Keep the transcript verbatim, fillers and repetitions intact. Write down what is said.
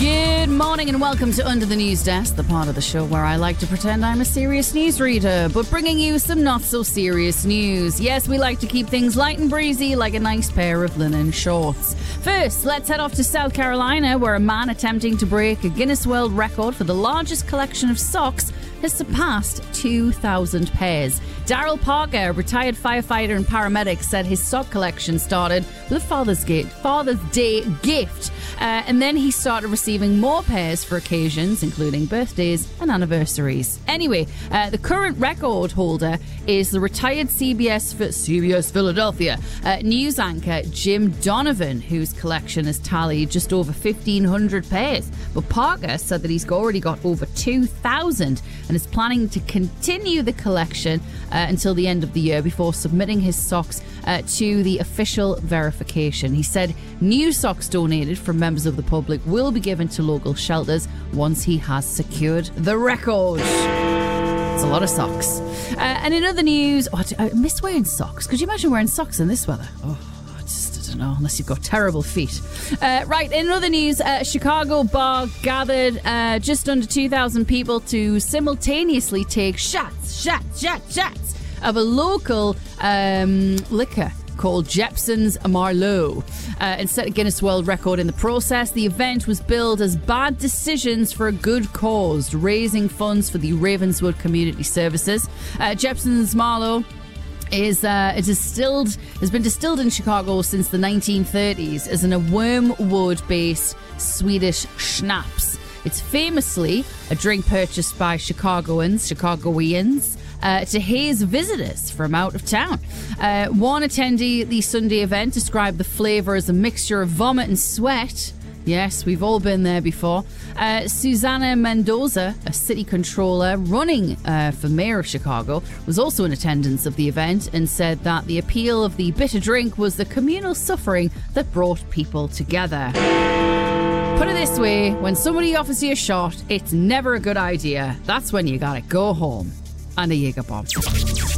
Good morning and welcome to Under the News Desk, the part of the show where I like to pretend I'm a serious newsreader, but bringing you some not so serious news. Yes, we like to keep things light and breezy like a nice pair of linen shorts. First, let's head off to South Carolina, where a man attempting to break a Guinness World Record for the largest collection of socks has surpassed two thousand pairs. Daryl Parker, a retired firefighter and paramedic, said his sock collection started with a Father's, Father's Day gift. Uh, and then he started receiving more pairs for occasions, including birthdays and anniversaries. Anyway, uh, the current record holder is the retired C B S, C B S Philadelphia uh, news anchor Jim Donovan, whose collection has tallied just over fifteen hundred pairs. But Parker said that he's already got over two thousand and is planning to continue the collection uh, until the end of the year before submitting his socks uh, to the official verification. He said new socks donated from members of the public will be given to local shelters once he has secured the record. It's a lot of socks. Uh, and in other news, oh, I miss wearing socks. Could you imagine wearing socks in this weather? Oh, I just I don't know, unless you've got terrible feet. Uh, right, in other news, uh, Chicago bar gathered uh, just under two thousand people to simultaneously take shots, shots, shots, shots of a local um, liquor called Jeppson's Marlowe. Uh, and set a Guinness World Record in the process. The event was billed as bad decisions for a good cause, raising funds for the Ravenswood Community Services. Uh, Jeppson's Marlowe is uh, it distilled has been distilled in Chicago since the nineteen thirties as an a wormwood-based Swedish schnapps. It's famously a drink purchased by Chicagoans, Chicagoans, Uh, to haze visitors from out of town. Uh, one attendee at the Sunday event described the flavour as a mixture of vomit and sweat. Yes, we've all been there before. Uh, Susana Mendoza, a city controller running uh, for mayor of Chicago, was also in attendance of the event and said that the appeal of the bitter drink was the communal suffering that brought people together. Put it this way, when somebody offers you a shot, it's never a good idea. That's when you gotta go home. And a Jägerbomb.